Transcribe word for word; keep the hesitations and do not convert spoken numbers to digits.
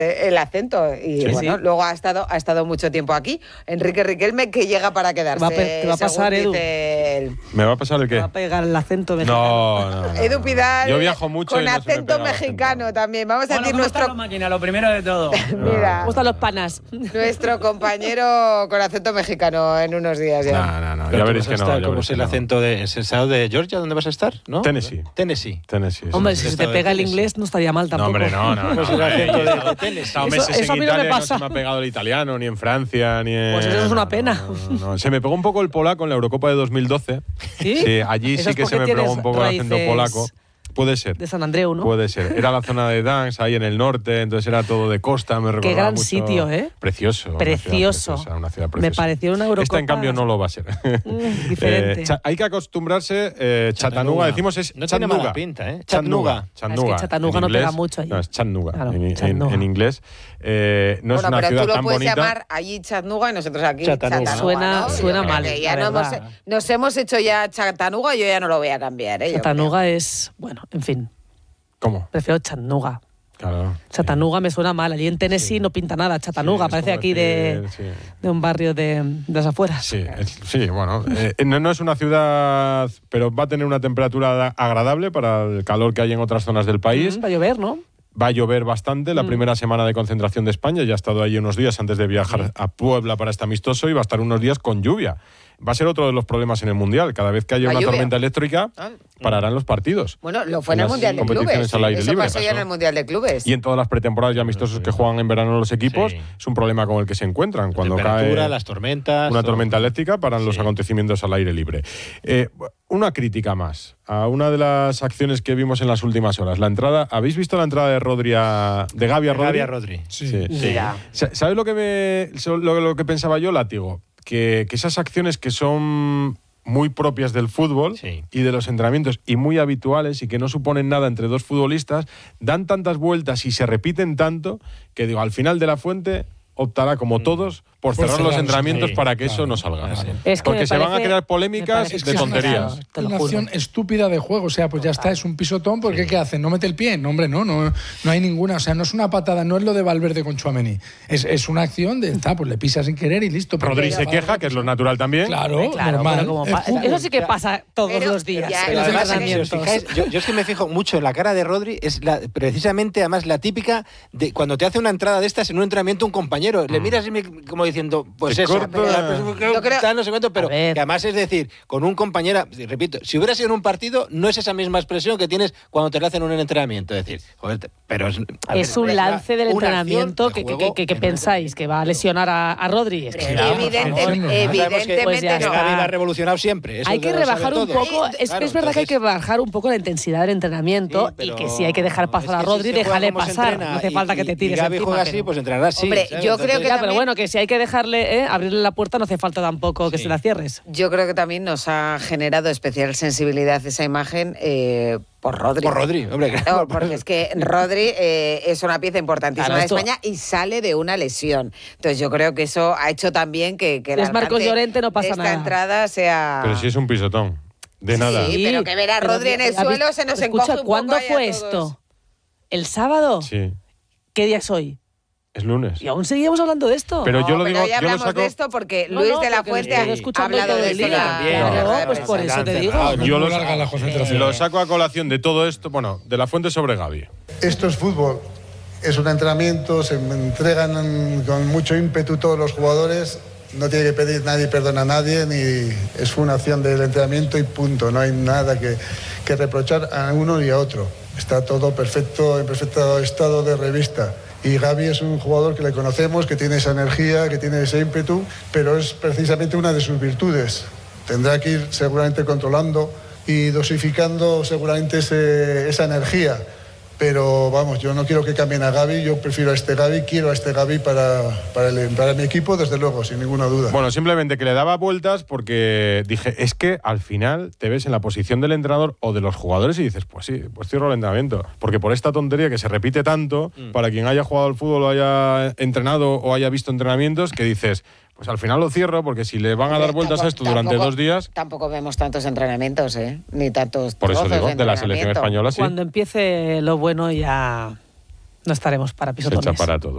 el acento y sí, bueno, sí. luego ha estado ha estado mucho tiempo aquí. Enrique Riquelme, que llega para quedarse. Va a, te va a pasar, Edu. El... ¿Me va a pasar el qué? Te va a pegar el acento mexicano. No, no, no. Edu Pidal. Yo viajo mucho con y no acento se me pega mexicano acento. también. Vamos a Bueno, decir ¿cómo está nuestro la máquina? Lo primero de todo. Mira, ¿Cómo están los panas? nuestro compañero con acento mexicano en unos días ya. No, no, no. Pero Ya tú veréis vas que a no. estar, ya ¿cómo veréis es el que no. acento de es el estado de Georgia? ¿Dónde vas a estar? ¿No? Tennessee. Tennessee. Tennessee. sí. Hombre, si se te Estado de pega el Tennessee. inglés no estaría mal No, tampoco. hombre, no, no. Pues no, el acento eh, de- he estado- de Tennessee. He estado Eso- meses eso a en mí no me Italia y no pasa. se me ha pegado el italiano, ni en Francia, ni en... Pues eso es una no, pena. no, no, no. Se me pegó un poco el polaco en la Eurocopa de dos mil doce. ¿Sí? allí Eso sí es que se porque me pegó tienes un poco el acento raíces polaco. Puede ser. De San Andreu, ¿no? Puede ser. Era la zona de Gdańsk, ahí en el norte, entonces era todo de costa, me recordaba gran mucho. sitio, ¿eh? Precioso. una ciudad Precioso. preciosa, Una ciudad Me preciosa. pareció una Eurocopa. Esta, en cambio, no lo va a ser. Mm, diferente. Eh, cha- hay que acostumbrarse. Eh, Chattanooga, decimos es No tiene Chattanooga. mala pinta, ¿eh? Chattanooga. Es que Chattanooga en no pega inglés. mucho allí. No, es Chattanooga, Claro, en, en- Chattanooga. en inglés. Eh, no es Bueno, una pero ciudad tú lo tan puedes bonita. llamar allí Chattanooga y nosotros aquí Chattanooga. Chattanooga. Suena- ¿no? suena Yo creo mal, que ya la no hemos, verdad. nos hemos hecho ya Chattanooga, yo ya no lo voy a cambiar. ¿eh? Yo Chattanooga es, bueno, en fin, ¿Cómo? prefiero Chattanooga. Claro. Chattanooga me suena mal. Allí en Tennessee no pinta nada. Chattanooga, Sí, es parece como aquí de, decir, sí. de un barrio de, de las afueras. Sí, es- sí, bueno, eh, no, no es una ciudad, pero va a tener una temperatura da- agradable para el calor que hay en otras zonas del país. Mm, va a llover, ¿no? Va a llover bastante, la Mm. primera semana de concentración de España, ya ha estado ahí unos días antes de viajar a Puebla para este amistoso y va a estar unos días con lluvia. Va a ser otro de los problemas en el Mundial. Cada vez que haya La una lluvia. tormenta eléctrica, Ah. pararán los partidos. Bueno, lo fue en el Las Mundial de competiciones Clubes. al aire Eso libre, pasó ya pasó. en el Mundial de Clubes. Y en todas las pretemporadas y amistosos que juegan en verano los equipos, Sí. es un problema con el que se encuentran. Cuando Temperatura, cae las tormentas. una todo. tormenta eléctrica, paran los Sí. acontecimientos al aire libre. Eh, una crítica más a una de las acciones que vimos en las últimas horas. La entrada, ¿habéis visto la entrada de Rodri a, de Gavi a Rodri? Gavi a Rodri. Sí. Mira. Sa- ¿Sabes lo que me lo, lo que pensaba yo, Látigo? Que, que esas acciones que son muy propias del fútbol Sí. y de los entrenamientos y muy habituales y que no suponen nada entre dos futbolistas, dan tantas vueltas y se repiten tanto que digo, al final de la fuente optará como todos por Por cerrar los cerrarlos, entrenamientos sí, para que claro, eso no salga. claro. Es que Porque me se van a parece- crear me polémicas parece de Es que es tonterías. exagerado, te lo una juro. acción estúpida de juego, o sea, pues ya está, es un pisotón, porque ¿qué hace? ¿No mete el pie? No, hombre, no, no, no hay ninguna, o sea, no es una patada, no es lo de Valverde con Tchouaméni, es, es una acción de, está, pues le pisa sin querer y listo. Rodri Pero- se queja, que es lo natural también. Claro, Claro, normal. pero como es pa- fútbol. eso sí que pasa todos Pero los días ya, en Pero los además, si os entrenamientos. fijáis, yo, yo es que me fijo mucho en la cara de Rodri, es la, precisamente además la típica de cuando te hace una entrada de estas en un entrenamiento un compañero, le miras y me- como diciendo, pues Te eso, corta. pero- pero- Yo creo- tal, no sé cuánto, pero A ver. que además es decir, con un compañero, repito, si hubiera sido en un partido, no es esa misma expresión que tienes cuando te lo hacen en un entrenamiento, es decir, joder, te- pero es, a Es ver, un una- lance del una entrenamiento acción que, de que, juego que, que en un pensáis que va a lesionar a, a Rodri. Es que, Pero vamos, por evidente- favor. no. evidentemente Pues ya Que no. está. Gavi la ha revolucionado siempre. eso Hay que lo sabe rebajar un todo. poco, es, Claro, es verdad que hay que entonces- bajar un poco la intensidad del entrenamiento Sí, y pero que si hay que dejar pasar es a que Rodri, si se juega déjale como se pasar. entrena No hace y- falta que te y- tires y Gavi encima, juega pero- así, pues entrenará así. Hombre, ¿sabes? yo creo que Entonces- Ya, pero también- bueno, que si hay que dejarle, eh, abrirle la puerta, no hace falta tampoco que Sí. se la cierres. Yo creo que también nos ha generado especial sensibilidad esa imagen eh, por Rodri. Por Rodri, hombre, claro. No, porque es que Rodri eh, es una pieza importantísima Claro, de esto- España y sale de una lesión. Entonces yo creo que eso ha hecho también que, que el Es Marcos alcance Llorente, no pasa de esta nada. entrada sea... Pero si es un pisotón. De nada. Sí, pero que ver a pero Rodri en el ¿habéis- suelo se nos Escucha, encoge un ¿cuándo poco ahí a fue todos. esto? ¿El sábado? Sí, ¿Qué día es hoy? es lunes. Y aún seguíamos hablando de esto. Pero No, yo lo pero digo, ya yo lo hablamos saco- de esto porque No, Luis no, de la porque Fuente lo ha estoy escuchando hablado todo de el esto. día. también. Claro, Claro, pues por eso te digo. Ah, yo Muy lo, larga la concentración. lo saco a colación de todo esto, bueno, de la fuente sobre Gavi. Esto es fútbol, es un entrenamiento, se entregan con mucho ímpetu todos los jugadores, no tiene que pedir nadie perdón a nadie, ni es una acción del entrenamiento y punto, no hay nada que, que reprochar a uno y a otro. Está todo perfecto, en perfecto estado de revista. Y Gavi es un jugador que le conocemos, que tiene esa energía, que tiene ese ímpetu, pero es precisamente una de sus virtudes. Tendrá que ir seguramente controlando y dosificando seguramente ese, esa energía. Pero vamos, yo no quiero que cambien a Gavi, yo prefiero a este Gavi, quiero a este Gavi para, para, el- para mi equipo, desde luego, sin ninguna duda. Bueno, simplemente que le daba vueltas porque dije, es que al final te ves en la posición del entrenador o de los jugadores y dices, pues sí, pues cierro el entrenamiento. Porque por esta tontería que se repite tanto, para quien haya jugado al fútbol o haya entrenado o haya visto entrenamientos, que dices, pues al final lo cierro porque si le van a dar Hombre, vueltas a esto tampoco- durante tampoco- dos días, Tampoco vemos tantos entrenamientos, ¿eh? Ni tantos por eso trozos digo, de la selección entrenamiento. española sí, Cuando empiece lo bueno ya no estaremos para se pisotones. echa para todo.